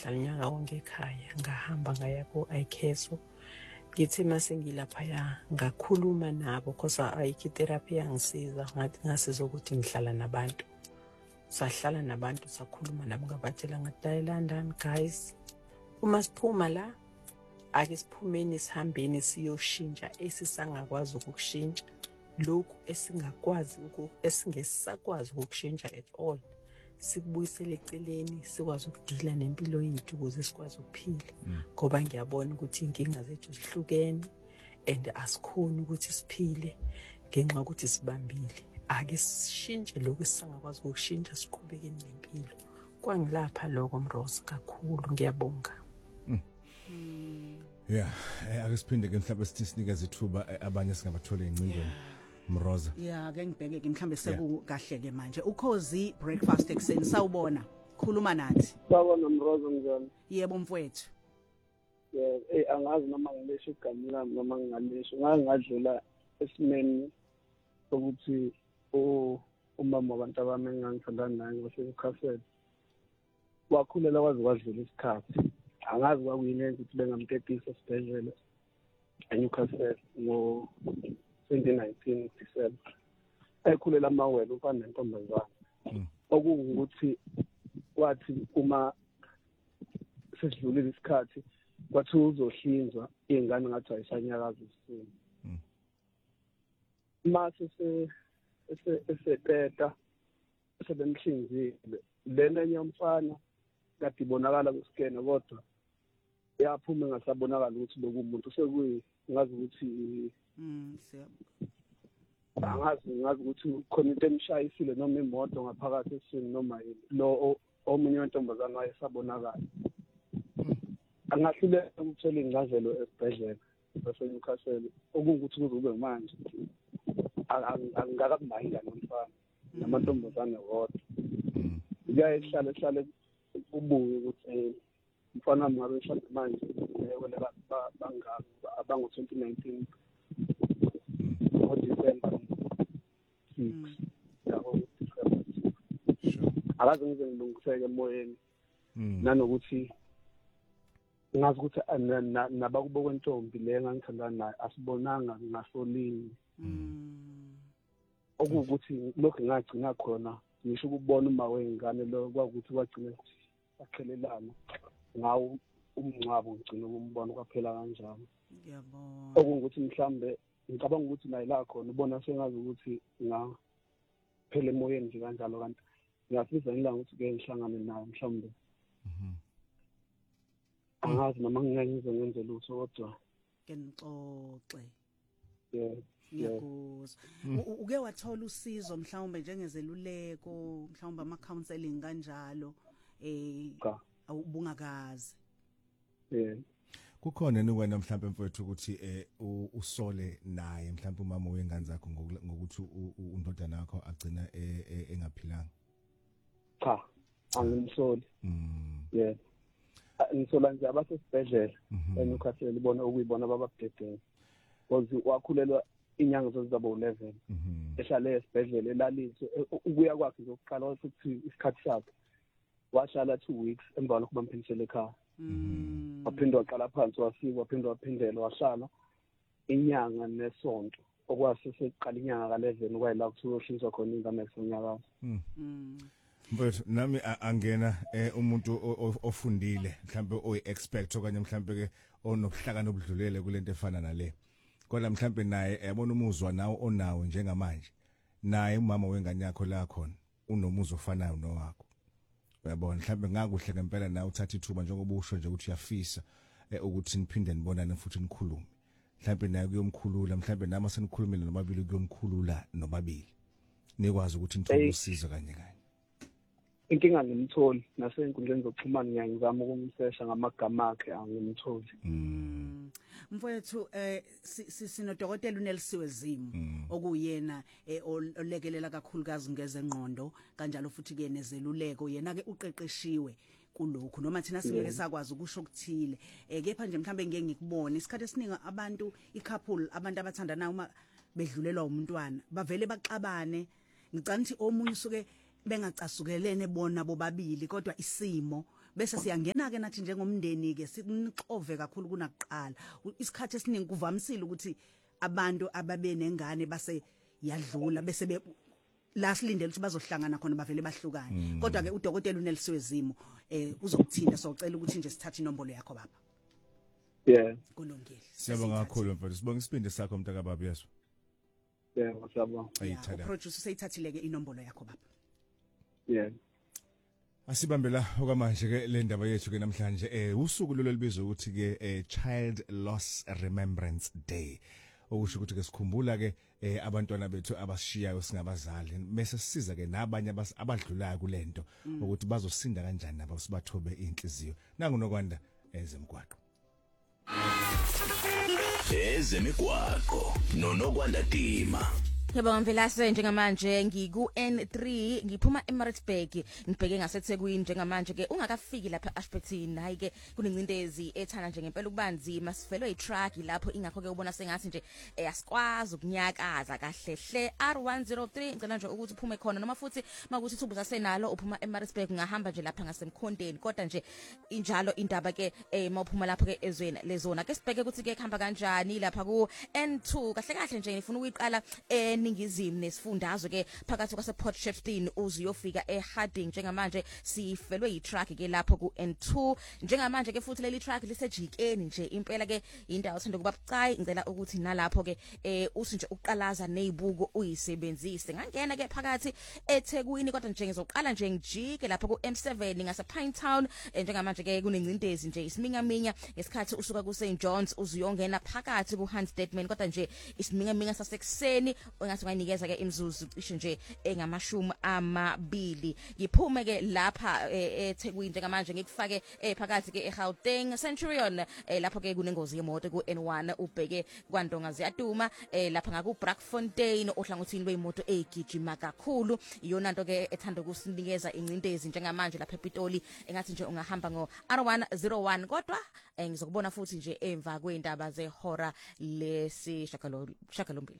ngihlala unyaka wonke ekhaya, ngahamba ngaya ku-ICASO. Ngithi mase ngilaphaya ngakhuluma nabo because ayikho itherapy yangisiza, ngathi ngasiza ukuthi ngihlala nabantu. Sahlala nabantu sakhuluma nabo ngabatshela ngathi London guys, uma siphuma la ake siphumeni sihambeni siyoshintsha esisangakwazi ukushintsha, lokhu esingesakwazi ukushintsha at all. Sikubuyisele eceleni sikwazi ukudila nempilo yethu ukuze sikwazi ukuphila, ngoba ngiyabona ukuthi inkinga zethu zihlukene and asikhoni ukuthi siphile ngenxa ukuthi sibambile. Ake sishintshe lokhu esingakwazi ukushintsha siqhubekeni nempilo. Kwangilapha lokho Mroza kakhulu, ngiyabonga. Yeah, ake siphinde ke mhlawumbe sithi sinikeze ithuba abanye singabathola ingcingweni. Mroza. Yeah, ake ngibheke ke mhlambe sekukahle ke manje. Ukhozi breakfast ekseni sawubona. Khuluma nathi. Sawubona Mroza njani? Yebo mfowethu. Yeah, angazi noma ngilisho igama lami noma ngingalisho. Ngadlula esimeni sokuthi umama wabantu abami engangithandana naye ngosekhasela. Wakhulela kwaze kwadlula isikhathi. Angazi kwakuyini ukuthi bengamtetisa esibhedlela eNewcastle ngo 2019 December. Ekhulela amawele ufana nentombazana. Okuwukuthi wathi uma sesidlulile isikhathi kwathi uzohlinzwa ingane ngathi ayisanyakaza isimo. Mase eseteta sebemhlinzile lena yomfana kade ibonakala kusikene kodwa yaphuma ngasabonakala ukuthi lokumuntu sekuyi ngazi ukuthi ngazi ukuthi khona into emshayisile noma imoto ngaphakathi esini noma lo omunye wentombazana wayesabonakala. Angahlule ukuthola ingcazelo esibhedlela saseNewcastle okungukuthi kuzube manje angakabayila nomfana namantombazane wodwa. Kuyayihlala ubuye ukuthi mfana ngabe shada manje wena bangaka abango 2019 December 6 yabo akaze ngize ngilungiseke emoyeni nanokuthi ngazi ukuthi nabakubo kwentombi le ngangithandana naye asibonanga ngasolini okuwukuthi lokho ngagcina khona ngisho ukubona uma wengane lo kwakuthi wagcina akhelelana ngawo umncwabo ugcina ukumbona kwaphela kanjalo. Ngiyabona okungukuthi mhlambe ngicabanga ukuthi naye la khona ubona sengazi ukuthi ngaphela emoyeni nje kanjalo kanti ngiyafisa ngilanga ukuthi ke ngihlangane naye mhlambe angazi noma ngingayize ngenze lutho kodwa ke nixoxe. Yeah. Ngiyakuzwa. Uke wathola usizo mhlawumbe njengezeluleko mhlawumbe ama counseling kanjalo awubungakazi. Yeah. Kukhona nikwena mhlawumbe mfowethu ukuthi usole naye mhlawumbe umama wengane zakho ngokuthi undodana wakho agcina engaphilanga. Cha, angimsoli. Yeah. Ngisola nje abasesibhedlela eNewcastle libona okuyibona bababhedela. Because wakhulelwa inyanga zozabo 11 ehlale esibhedlela elaliswe ukuya kwakhe njokuqala ukuthi isikhathi sakhe washala 2 weeks emva lokho bamphinisele ekhaya. Waphindwa waqala phansi wafika waphindela washala inyanga nesonto okwase seqala inyanga ka11 kwayila ukuthi uyohlinzwa khona ingane esonyakaza. Mfowethu nami angena umuntu ofundile mhlambe oyi-expert okanye mhlambe ke onobuhlakani obudlulele kulento efana nale. Kodwa mhlambe naye yabona umuzwa nawo onawo njengamanje. Naye umama wengane yakho la khona unomuzwa ofanayo nowakho. Uyabona mhlambe ngakuhle ngempela nawe uthatha ithuba njengoba usho nje ukuthi uyafisa ukuthi niphinde nibonane futhi nikhulume. Mhlambe naye kuyomkhulula mhlambe nami senikhulumile nobabili kuyomkhulula nobabili. Nikwazi ukuthi nithole usizo kanye kanye. Inkinga ngimtholi nasenkundleni zokuxhumana ngiyangizama ukumsesha ngamagama akhe angimtholi. Mfowethu sinodokotela uNelsiwe Zimu okuyena olekelela kakhulukazi ngezengqondo kanjalo futhi ke nezeluleko yena ke uqeqeshiwe kulokho noma thina singeke sakwazi ukusho ukuthile kepha nje mhlambe ngeke ngikubone isikhathi esiningi abantu i-couple abantu abathandana uma bedlulelwa umntwana bavele baxabane ngicanithi omunye usuke bengacasukelene bona bobabili kodwa isimo bese siyangena ke nathi njengomndeni ke sinixove kakhulu kunakuqala isikhathi esiningi kuvamisile ukuthi abantu ababe nengane base yadlula bese la silindele ukuthi bazohlangana khona bavele bahlukane kodwa ke udokotela uNelsiwezimo uzokuthinta socela ukuthi nje sithathe inombolo yakho baba. Yeah. Kulungile. Siyabonga kakhulu mfowethu. Sibonga isipindi sakho mntaka baba yeso. Yeah, siyabonga. Ayithanda. Producer sayithathile ke inombolo yakho baba. Yeah. Asibambela okwamanje ke le ndaba yethu ke namhlanje usuku lo libizo ukuthi ke Child Loss Remembrance Day. Okusho ukuthi ke sikhumbula ke abantwana bethu abashiyayo singabazali bese sisiza ke nabanye abadlulayo kulento ukuthi bazosinda kanjani nabo sibathobe inhliziyo. Nangu nokwanda ezemgwaqo. Ezemigwaqo nonokwanda Dima. Yebo mvelase njengamanje ngiku N3 ngiphuma eMaritzburg ngibheke ngaseThekwini njengamanje ke ungakafiki lapha eAshburton hayi ke kunencindezi ethana nje ngempela ukubanzi masivelwe iTruck lapho ingakho ke ubona sengathi nje asikwazi ukunyakaza kahlehle R103 ngicela nje ukuthi uphume khona noma futhi makuthi ithubu sasenalo uphuma eMaritzburg ngahamba nje lapha ngasemkhondeni kodwa nje injalo indaba ke mawuphuma lapho ke ezweni lezona ke sibheke ukuthi ke khamba kanjani lapha ku N2 kahle kahle nje ngifuna ukuyiqala eningizimu nesifundazwe ke phakathi kwase Port Shepstone uzuyofika eHarding njengamanje sifelwe iTruck ke lapho ku N2 njengamanje ke futhi leli truck lisejikeni nje impela ke indawo thanda kuba bucayi ngicela ukuthi nalapho ke uthi nje uqalaza nezibuko uyisebenzise ngangena ke phakathi eThekwini kodwa nje ngizoqala nje ngijike lapho ku M7 ngase Pinetown njengamanje ke kunencindezi nje isiminyaminya ngesikhathi usuka ku St John's uzuyongena phakathi ku Hans Deadman kodwa nje isiminyaminya sasekuseni ngathi ngayinikeza ke imzuzu cishe nje engamashumi amabili ngiphume ke lapha eThekwini njengamanje ngikufake phakathi ke eGauteng Centurion lapho ke kunengozi yemoto ku N1 ubheke kwaNdonga ziyaduma lapha ngaku Brakfontein ohlangothini lweimoto egijima kakhulu iyona nto ke ethanda ukusinikeza incindezi njengamanje lapha ePitoli engathi nje ungahamba ngo R101 kodwa ngizokubona futhi nje emva kwendaba zehora lesishakalombili.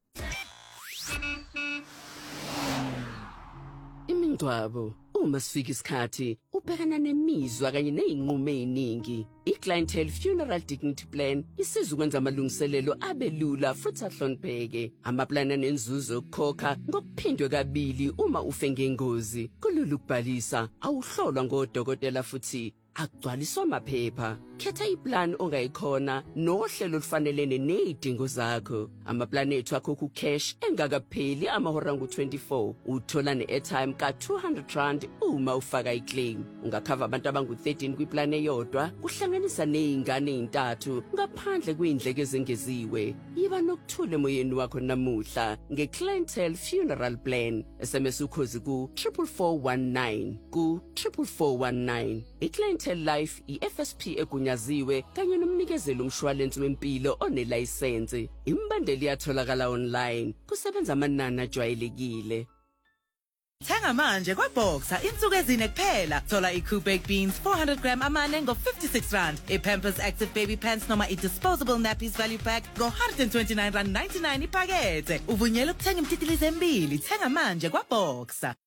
Imingcwabo uma sifika isikhathi ubhekana nemizwa kanye nezinqumo eziningi. iClientele Funeral Dignity Plan isiza ukwenza amalungiselelo abelula futhi ahlonipheke. Amaplani anenzuzo okukhokha ngokuphindwe kabili uma ufe ngengozi. Kulula ukubhalisa, awuhlolwa ngodokotela futhi akugcwaliswa amaphepha. Khetha iplan ongayikhona nohlelo olufanelene nezidingo zakho. Amaplani ethu akho ku cash engakapheli amahora ngu24. Uthola neairtime ka R200 uma ufaka iclaim. Ungakhava abantu abangu13 kwiplan eyodwa kuhlanganisa nezingane ezintathu ngaphandle kwindleko ezengeziwe. Yiba nokuthula emoyeni wakho namuhla ngeClientele Funeral Plan. SMS ukhozi ku 44419 ku 44419. iClientele Life iFSP egunyaziwe kanye nomnikezeli umshwalense wempilo onelicense. Imbandeli yatholakala online kusebenza amanani ajwayelekile. Thenga manje kwaBoxer insuku ezine kuphela. Thola iCoop beans 400 gram amane ngo56 rand. iPampers Active Baby Pants noma iDisposable Nappies Value Pack ngo129.99 ipakethe. Uvunyelwe ukuthenga imtitilize embili. Thenga manje kwaBoxer.